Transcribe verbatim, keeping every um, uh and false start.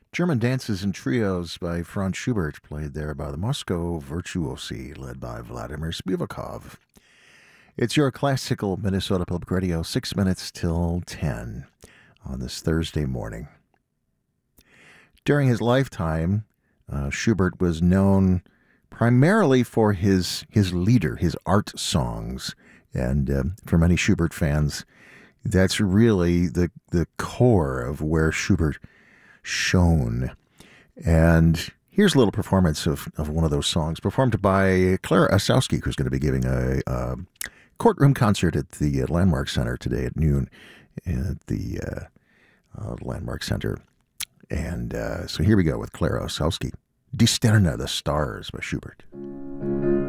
German dances and trios by Franz Schubert, played there by the Moscow Virtuosi, led by Vladimir Spivakov. It's your classical Minnesota Public Radio, six minutes till ten on this Thursday morning. During his lifetime, uh, Schubert was known primarily for his his lieder, his art songs. And uh, for many Schubert fans, that's really the, the core of where Schubert shone. And here's a little performance of, of one of those songs, performed by Clara Osowski, who's going to be giving a, a courtroom concert at the Landmark Center today at noon at the uh, uh, Landmark Center. And uh, so here we go with Clara Osowski, Die Sterne, the Stars by Schubert.